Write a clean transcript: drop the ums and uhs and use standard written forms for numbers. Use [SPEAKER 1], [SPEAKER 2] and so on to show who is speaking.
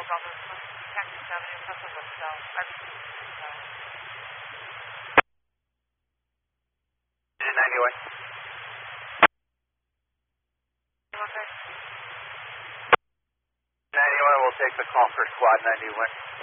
[SPEAKER 1] 91. 91 will take the call for squad 91.